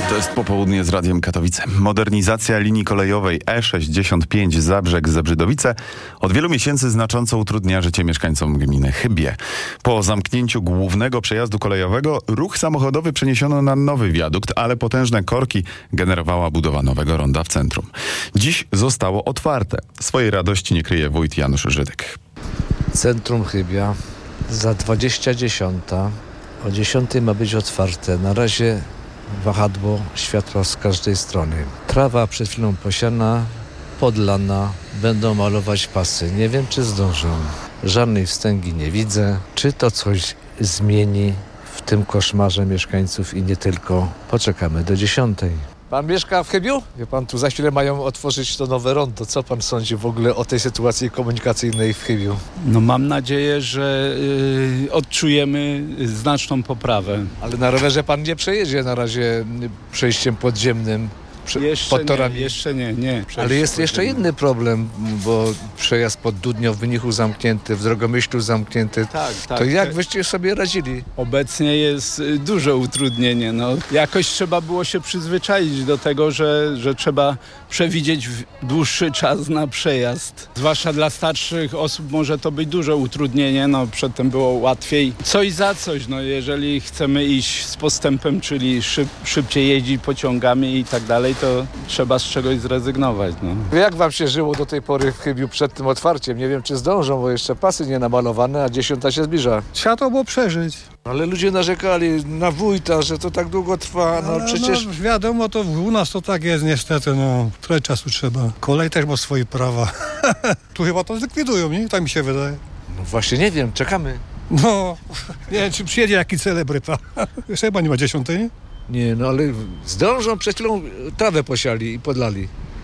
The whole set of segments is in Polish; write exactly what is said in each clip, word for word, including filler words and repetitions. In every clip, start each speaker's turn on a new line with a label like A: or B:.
A: To jest popołudnie z Radiem Katowice. Modernizacja linii kolejowej E sześćdziesiąt pięć Zabrzeg-Zebrzydowice od wielu miesięcy znacząco utrudnia życie mieszkańcom gminy Chybie. Po zamknięciu głównego przejazdu kolejowego ruch samochodowy przeniesiono na nowy wiadukt, ale potężne korki generowała budowa nowego ronda w centrum. Dziś zostało otwarte. Swojej radości nie kryje wójt Janusz Żydek.
B: Centrum Chybia za dwadzieścia dziesiąta. O dziesiątej ma być otwarte. Na razie wahadło światła z każdej strony. Trawa przed chwilą posiana, podlana, będą malować pasy. Nie wiem, czy zdążą. Żadnej wstęgi nie widzę. Czy to coś zmieni w tym koszmarze mieszkańców i nie tylko? Poczekamy do dziesiątej. Pan mieszka w Chybiu? Wie pan, tu za chwilę mają otworzyć to nowe rondo. Co pan sądzi w ogóle o tej sytuacji komunikacyjnej w Chybiu?
C: No mam nadzieję, że y, odczujemy znaczną poprawę.
B: Ale na rowerze pan nie przejedzie na razie przejściem podziemnym prze,
C: Jeszcze
B: pod torami.
C: nie, jeszcze nie, nie.
B: Ale jest jeszcze inny problem, bo przejazd pod Dudnią w Wynichu zamknięty, w Drogomyślu zamknięty.
C: Tak, tak.
B: To jak wyście sobie radzili?
C: Obecnie jest y, duże utrudnienie. No, jakoś trzeba było się przyzwyczaić do tego, że, że trzeba przewidzieć w- dłuższy czas na przejazd. Zwłaszcza dla starszych osób może to być duże utrudnienie. No, przedtem było łatwiej. Coś za coś. No, jeżeli chcemy iść z postępem, czyli szyb, szybciej jeździć pociągami i tak dalej, to trzeba z czegoś zrezygnować. No.
B: Jak wam się żyło do tej pory w Chybiu przed tym otwarciem? Nie wiem, czy zdążą, bo jeszcze pasy nie namalowane, a dziesiąta się zbliża.
D: Trzeba to było przeżyć.
B: Ale ludzie narzekali na wójta, że to tak długo trwa. No
D: Ale
B: przecież...
D: no, wiadomo, to u nas to tak jest niestety, no. Trochę czasu trzeba. Kolej też ma swoje prawa. Tu chyba to zlikwidują, nie? Tak mi się wydaje.
B: No właśnie nie wiem, czekamy.
D: No, nie wiem, czy przyjedzie jaki celebryta. Jeszcze chyba nie ma dziesiątej, nie?
B: Nie, no ale zdążą, przed chwilą trawę posiali i podlali.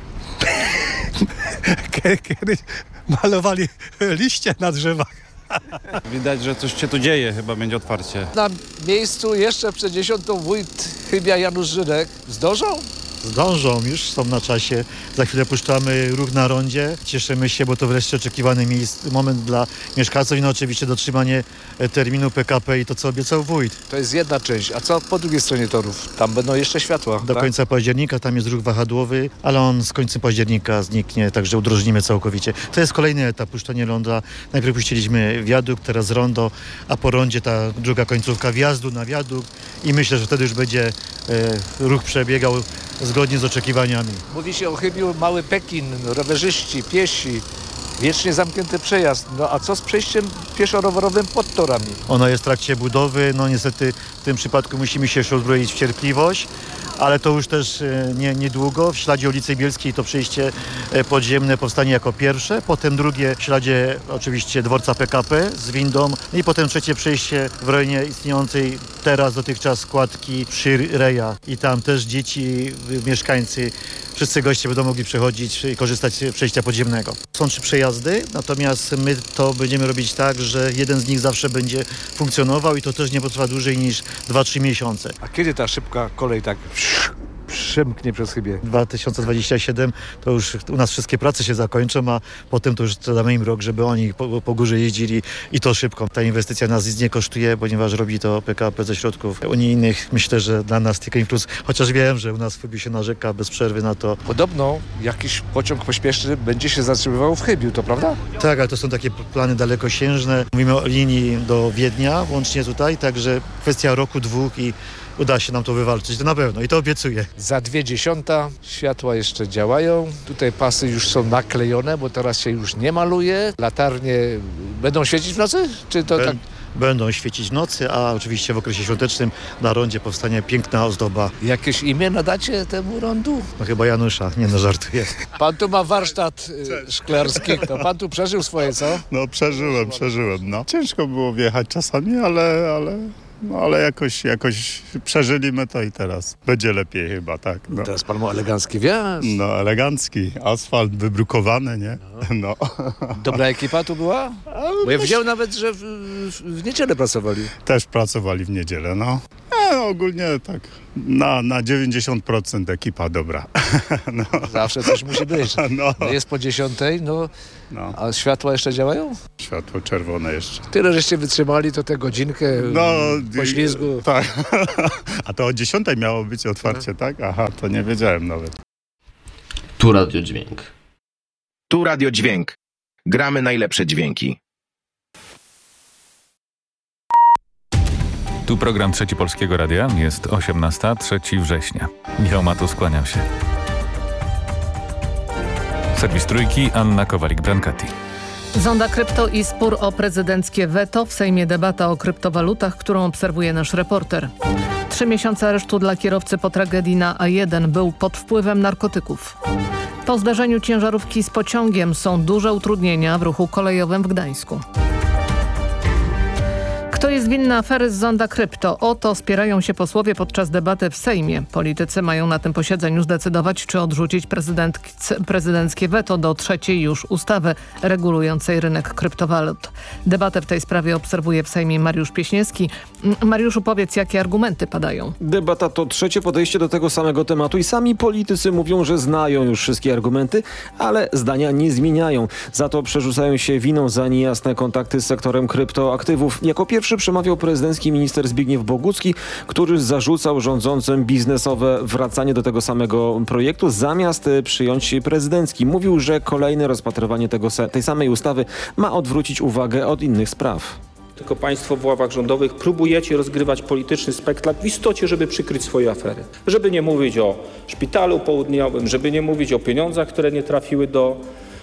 D: Kiedyś malowali liście na drzewach.
E: Widać, że coś się tu dzieje, chyba będzie otwarcie.
B: Na miejscu jeszcze przed dziesiątą wójt Chybia Janusz Żydek. Zdążą?
F: Zdążą, już są na czasie. Za chwilę puszczamy ruch na rondzie. Cieszymy się, bo to wreszcie oczekiwany miejsc, moment dla mieszkańców i no oczywiście dotrzymanie e, terminu P K P i to, co obiecał wójt.
B: To jest jedna część. A co po drugiej stronie torów? Tam będą jeszcze światła.
F: Do
B: tak?
F: końca października tam jest ruch wahadłowy, ale on z końcem października zniknie, także udrożnimy całkowicie. To jest kolejny etap puszczania ronda. Najpierw puściliśmy wiadukt, teraz rondo, a po rondzie ta druga końcówka wjazdu na wiadukt i myślę, że wtedy już będzie e, ruch przebiegał zgodnie z oczekiwaniami.
B: Mówi się o Chybiu mały Pekin, rowerzyści, piesi, wiecznie zamknięty przejazd. No a co z przejściem pieszo-rowerowym pod torami?
F: Ono jest w trakcie budowy, no niestety w tym przypadku musimy się jeszcze uzbroić w cierpliwość, ale to już też e, nie, niedługo. W śladzie ulicy Bielskiej to przejście e, podziemne powstanie jako pierwsze, potem drugie w śladzie oczywiście dworca P K P z windą i potem trzecie przejście w rejonie istniejącej teraz dotychczas składki przy Reja i tam też dzieci, y, mieszkańcy, wszyscy goście będą mogli przechodzić i korzystać z przejścia podziemnego. Są trzy przejazdy, natomiast my to będziemy robić tak, że jeden z nich zawsze będzie funkcjonował i to też nie potrwa dłużej niż dwa trzy miesiące.
B: A kiedy ta szybka kolej tak przemknie przez Chybię?
F: dwa tysiące dwudziesty siódmy to już u nas wszystkie prace się zakończą, a potem to już damy im rok, żeby oni po, po górze jeździli i to szybko. Ta inwestycja nas nic nie kosztuje, ponieważ robi to P K P ze środków unijnych. Myślę, że dla nas tylko plus, chociaż wiem, że u nas w Chybiu się narzeka bez przerwy na to.
B: Podobno jakiś pociąg pośpieszny będzie się zatrzymywał w Chybiu, to prawda?
F: Tak, ale to są takie plany dalekosiężne. Mówimy o linii do Wiednia, łącznie tutaj, także kwestia roku, dwóch i uda się nam to wywalczyć, to na pewno i to obiecuję.
B: Za dwie dziesiąta światła jeszcze działają. Tutaj pasy już są naklejone, bo teraz się już nie maluje. Latarnie będą świecić w nocy? Czy to
F: Bę-
B: tak?
F: Będą świecić w nocy, a oczywiście w okresie świątecznym na rondzie powstanie piękna ozdoba.
B: Jakieś imię nadacie temu rondu?
F: No chyba Janusza, nie no żartuję.
B: Pan tu ma warsztat y, szklarski. To pan tu przeżył swoje, co?
G: No przeżyłem, przeżyłem, no. Ciężko było wjechać czasami, ale, ale, no, ale jakoś, jakoś przeżyliśmy to i teraz będzie lepiej chyba, tak. No,
B: Teraz pan ma elegancki wjazd.
G: no elegancki, asfalt wybrukowany, nie? No.
B: Dobra ekipa tu była? Bo ja widziałem nawet, że w- w niedzielę pracowali.
G: Też pracowali w niedzielę, no. E, ogólnie tak na, na dziewięćdziesiąt procent ekipa dobra. No,
B: Zawsze coś musi być.
G: no,
B: No jest po dziesiątej, no,
G: no.
B: a światła jeszcze działają?
G: Światło czerwone jeszcze.
B: Tyle, żeście wytrzymali, to tę godzinkę
G: No,
B: po ślizgu.
G: Tak. A to o dziesiątej miało być otwarcie, tak? Aha, to nie wiedziałem nawet.
H: Tu Radio Dźwięk.
I: Tu Radio Dźwięk. Gramy najlepsze dźwięki.
J: Tu program Trzeci Polskiego Radia. Jest osiemnasta, trzeciego września. Michał Matus, kłaniam się. Serwis Trójki, Anna Kowalik-Brankati.
K: Zonda krypto i spór o prezydenckie weto. W Sejmie debata o kryptowalutach, którą obserwuje nasz reporter. Trzy miesiące aresztu dla kierowcy po tragedii na A jeden. Był pod wpływem narkotyków. Po zdarzeniu ciężarówki z pociągiem są duże utrudnienia w ruchu kolejowym w Gdańsku. Kto jest winny afery z Zonda Krypto? O to spierają się posłowie podczas debaty w Sejmie. Politycy mają na tym posiedzeniu zdecydować, czy odrzucić prezydent, prezydenckie weto do trzeciej już ustawy regulującej rynek kryptowalut. Debatę w tej sprawie obserwuje w Sejmie Mariusz Pieśniewski. Mariuszu, powiedz, jakie argumenty padają?
L: Debata to trzecie podejście do tego samego tematu i sami politycy mówią, że znają już wszystkie argumenty, ale zdania nie zmieniają. Za to przerzucają się winą za niejasne kontakty z sektorem kryptoaktywów. Jako pierwszy przemawiał prezydencki minister Zbigniew Bogucki, który zarzucał rządzącym biznesowe wracanie do tego samego projektu zamiast przyjąć prezydencki. Mówił, że kolejne rozpatrywanie tego, tej samej ustawy ma odwrócić uwagę od innych spraw.
M: Tylko państwo w ławach rządowych próbujecie rozgrywać polityczny spektakl w istocie, żeby przykryć swoje afery. Żeby nie mówić o szpitalu południowym, żeby nie mówić o pieniądzach, które nie trafiły do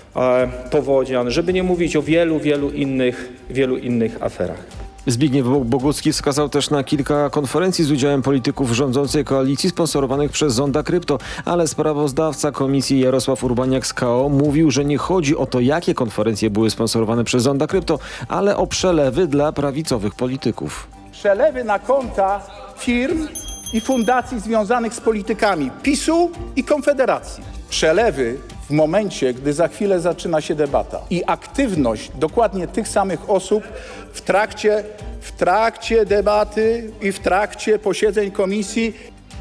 M: e, powodzian, żeby nie mówić o wielu, wielu innych, wielu innych aferach.
L: Zbigniew Bogucki wskazał też na kilka konferencji z udziałem polityków rządzącej koalicji sponsorowanych przez Zonda Krypto, ale sprawozdawca komisji Jarosław Urbaniak z K O mówił, że nie chodzi o to, jakie konferencje były sponsorowane przez Zonda Krypto, ale o przelewy dla prawicowych polityków.
N: Przelewy na konta firm i fundacji związanych z politykami PiSu i Konfederacji. Przelewy w momencie, gdy za chwilę zaczyna się debata i aktywność dokładnie tych samych osób w trakcie, w trakcie debaty i w trakcie posiedzeń komisji.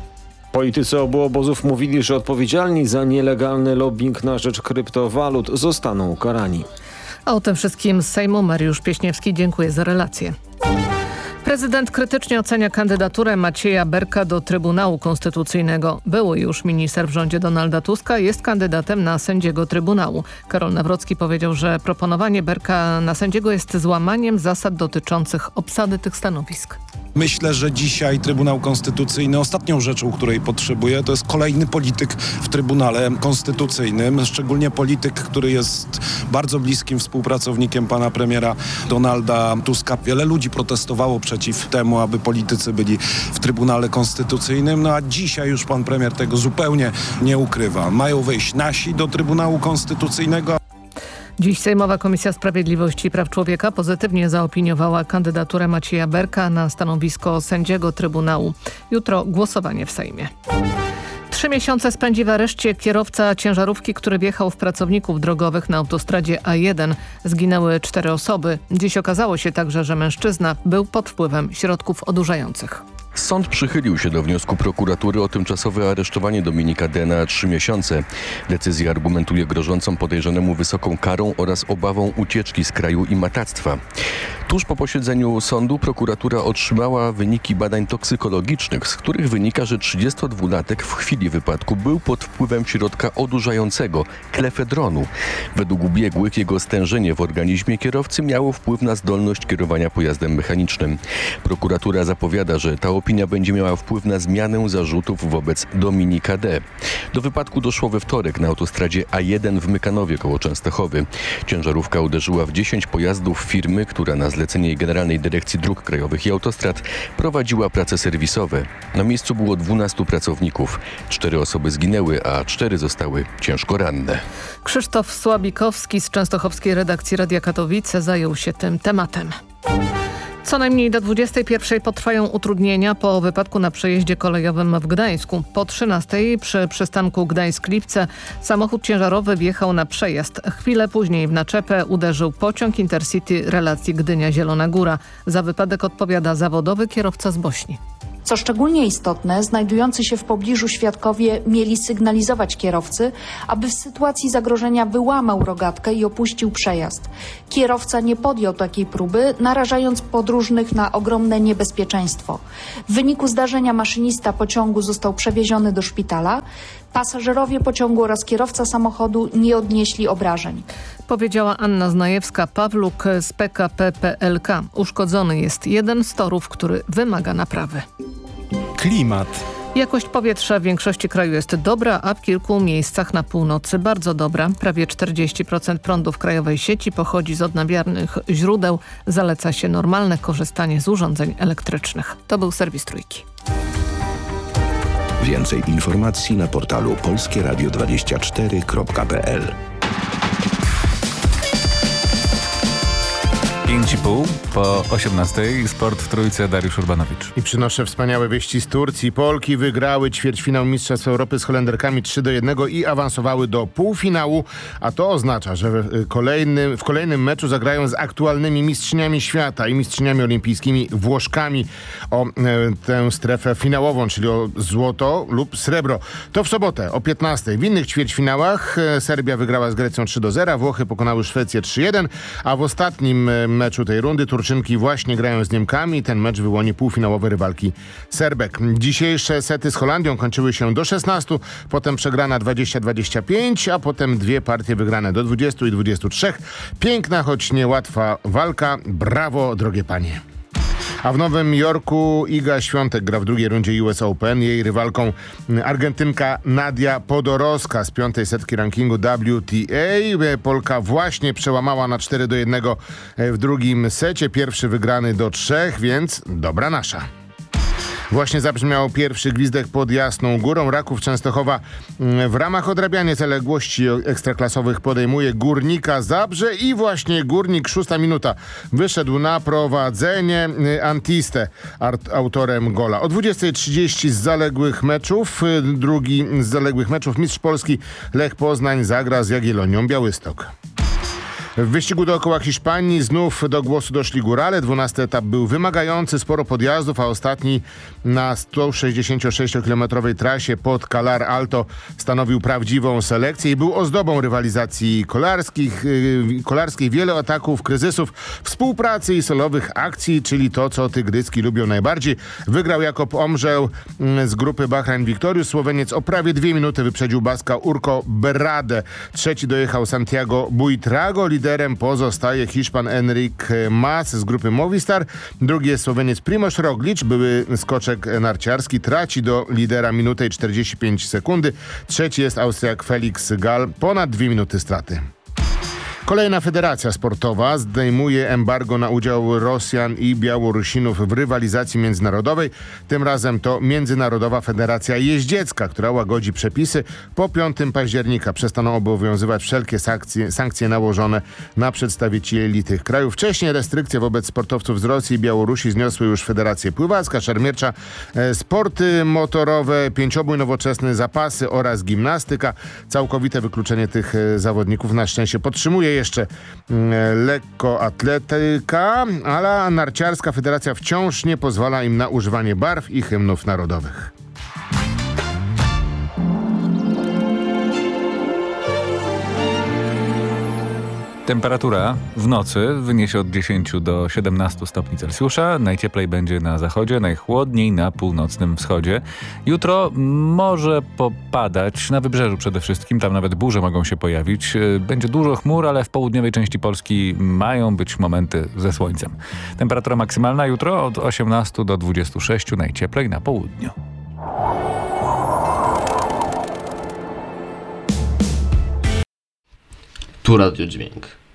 L: Politycy obu obozów mówili, że odpowiedzialni za nielegalny lobbying na rzecz kryptowalut zostaną ukarani.
K: A o tym wszystkim z Sejmu Mariusz Pieśniewski. Dziękuję za relację. Prezydent krytycznie ocenia kandydaturę Macieja Berka do Trybunału Konstytucyjnego. Były już minister w rządzie Donalda Tuska, jest kandydatem na sędziego Trybunału. Karol Nawrocki powiedział, że proponowanie Berka na sędziego jest złamaniem zasad dotyczących obsady tych stanowisk.
O: Myślę, że dzisiaj Trybunał Konstytucyjny ostatnią rzeczą, której potrzebuje, to jest kolejny polityk w Trybunale Konstytucyjnym, szczególnie polityk, który jest bardzo bliskim współpracownikiem pana premiera Donalda Tuska. Wiele ludzi protestowało przeciw temu, aby politycy byli w Trybunale Konstytucyjnym, no a dzisiaj już pan premier tego zupełnie nie ukrywa. Mają wejść nasi do Trybunału Konstytucyjnego.
K: Dziś Sejmowa Komisja Sprawiedliwości i Praw Człowieka pozytywnie zaopiniowała kandydaturę Macieja Berka na stanowisko sędziego Trybunału. Jutro głosowanie w Sejmie. Trzy miesiące spędzi w areszcie kierowca ciężarówki, który wjechał w pracowników drogowych na autostradzie A jeden. Zginęły cztery osoby. Dziś okazało się także, że mężczyzna był pod wpływem środków odurzających.
P: Sąd przychylił się do wniosku prokuratury o tymczasowe aresztowanie Dominika D. na trzy miesiące. Decyzja argumentuje grożącą podejrzanemu wysoką karą oraz obawą ucieczki z kraju i matactwa. Tuż po posiedzeniu sądu prokuratura otrzymała wyniki badań toksykologicznych, z których wynika, że trzydziestodwulatek w chwili wypadku był pod wpływem środka odurzającego, klefedronu. Według ubiegłych jego stężenie w organizmie kierowcy miało wpływ na zdolność kierowania pojazdem mechanicznym. Prokuratura zapowiada, że ta opinia będzie miała wpływ na zmianę zarzutów wobec Dominika D. Do wypadku doszło we wtorek na autostradzie A jeden w Mykanowie koło Częstochowy. Ciężarówka uderzyła w dziesięć pojazdów firmy, która na zlecenie Generalnej Dyrekcji Dróg Krajowych i Autostrad prowadziła prace serwisowe. Na miejscu było dwunastu pracowników. Cztery osoby zginęły, a cztery zostały ciężko ranne.
K: Krzysztof Słabikowski z częstochowskiej redakcji Radia Katowice zajął się tym tematem. Co najmniej do dwudziestej pierwszej potrwają utrudnienia po wypadku na przejeździe kolejowym w Gdańsku. Po trzynastej przy przystanku Gdańsk-Lipce samochód ciężarowy wjechał na przejazd. Chwilę później w naczepę uderzył pociąg Intercity relacji Gdynia-Zielona Góra. Za wypadek odpowiada zawodowy kierowca z Bośni.
Q: Co szczególnie istotne, znajdujący się w pobliżu świadkowie mieli sygnalizować kierowcy, aby w sytuacji zagrożenia wyłamał rogatkę i opuścił przejazd. Kierowca nie podjął takiej próby, narażając podróżnych na ogromne niebezpieczeństwo. W wyniku zdarzenia maszynista pociągu został przewieziony do szpitala. Pasażerowie pociągu oraz kierowca samochodu nie odnieśli obrażeń.
K: Powiedziała Anna Znajewska-Pawluk z P K P P L K. Uszkodzony jest jeden z torów, który wymaga naprawy.
R: Klimat.
K: Jakość powietrza w większości kraju jest dobra, a w kilku miejscach na północy bardzo dobra. Prawie czterdzieści procent prądu w krajowej sieci pochodzi z odnawialnych źródeł. Zaleca się normalne korzystanie z urządzeń elektrycznych. To był serwis Trójki.
S: Więcej informacji na portalu polskie radio dwadzieścia cztery kropka p l.
J: pięć i pół po osiemnastej. Sport w Trójce, Dariusz Urbanowicz.
T: I przynoszę wspaniałe wieści z Turcji. Polki wygrały ćwierćfinał Mistrzostw Europy z Holenderkami trzy do jednego i awansowały do półfinału, a to oznacza, że w kolejnym, w kolejnym meczu zagrają z aktualnymi mistrzyniami świata i mistrzyniami olimpijskimi Włoszkami o e, tę strefę finałową, czyli o złoto lub srebro. To w sobotę o piętnastej. W innych ćwierćfinałach e, Serbia wygrała z Grecją trzy do zera, Włochy pokonały Szwecję trzy jeden, a w ostatnim e, meczu tej rundy Turczynki właśnie grają z Niemkami. Ten mecz wyłoni półfinałowe rywalki Serbek. Dzisiejsze sety z Holandią kończyły się do szesnastu, potem przegrana dwadzieścia dwadzieścia pięć, a potem dwie partie wygrane do dwudziestu i dwudziestu trzech. Piękna, choć niełatwa walka. Brawo, drogie panie. A w Nowym Jorku Iga Świątek gra w drugiej rundzie U S Open. Jej rywalką Argentynka Nadia Podoroska z piątej setki rankingu W T A. Polka właśnie przełamała na cztery do jednego w drugim secie. Pierwszy wygrany do trzech, więc dobra nasza. Właśnie zabrzmiał pierwszy gwizdek pod Jasną Górą. Raków Częstochowa w ramach odrabiania zaległości ekstraklasowych podejmuje Górnika Zabrze i właśnie Górnik, szósta minuta, wyszedł na prowadzenie. Antiste autorem gola. O dwudziestej trzydzieści z zaległych meczów, drugi z zaległych meczów mistrz Polski Lech Poznań zagra z Jagiellonią Białystok. W wyścigu dookoła Hiszpanii znów do głosu doszli górale. Dwunasty etap był wymagający, sporo podjazdów, a ostatni na sto sześćdziesięciosześciokilometrowej trasie pod Calar Alto stanowił prawdziwą selekcję i był ozdobą rywalizacji kolarskich, yy, kolarskiej. Wiele ataków, kryzysów, współpracy i solowych akcji, czyli to, co Tygrycki lubią najbardziej. Wygrał Jakob Omrzeł z grupy Bahrain Victorious. Słoweniec o prawie dwie minuty wyprzedził Baska Urko Berrade. Trzeci dojechał Santiago Buitrago. Liderem pozostaje Hiszpan Enric Mas z grupy Movistar. Drugi jest Słoweniec Primož Roglič, były skoczek narciarski. Traci do lidera minutę i czterdzieści pięć sekundy. Trzeci jest Austriak Felix Gall. Ponad dwie minuty straty. Kolejna federacja sportowa zdejmuje embargo na udział Rosjan i Białorusinów w rywalizacji międzynarodowej. Tym razem to Międzynarodowa Federacja Jeździecka, która łagodzi przepisy. Po piątego października przestaną obowiązywać wszelkie sankcje, sankcje nałożone na przedstawicieli tych krajów. Wcześniej restrykcje wobec sportowców z Rosji i Białorusi zniosły już Federacje Pływacka, Szermiercza, sporty motorowe, pięciobój nowoczesny, zapasy oraz gimnastyka. Całkowite wykluczenie tych zawodników na szczęście podtrzymuje jeszcze lekkoatletyka, ale narciarska federacja wciąż nie pozwala im na używanie barw i hymnów narodowych.
J: Temperatura w nocy wyniesie od dziesięciu do siedemnastu stopni Celsjusza. Najcieplej będzie na zachodzie, najchłodniej na północnym wschodzie. Jutro może popadać na wybrzeżu przede wszystkim. Tam nawet burze mogą się pojawić. Będzie dużo chmur, ale w południowej części Polski mają być momenty ze słońcem. Temperatura maksymalna jutro od osiemnastu do dwudziestu sześciu, najcieplej na południu.
H: Tu Radio Dźwięk.